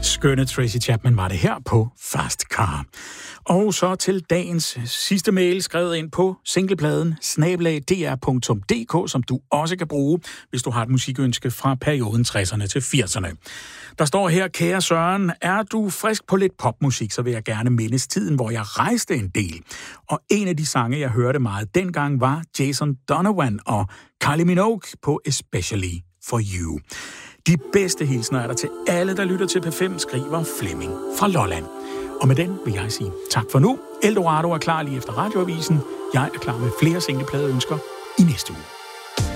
Skønne Tracy Chapman var det her på Fast Car. Og så til dagens sidste mail, skrevet ind på singlepladen @dr.dk, som du også kan bruge, hvis du har et musikønske fra perioden 60'erne til 80'erne. Der står her: kære Søren, er du frisk på lidt popmusik, så vil jeg gerne mindes tiden, hvor jeg rejste en del. Og en af de sange, jeg hørte meget dengang, var Jason Donovan og Kylie Minogue på Especially for You. De bedste hilsner er der til alle, der lytter til P5, skriver Flemming fra Lolland. Og med den vil jeg sige tak for nu. Eldorado er klar lige efter radioavisen. Jeg er klar med flere singlepladeønsker i næste uge.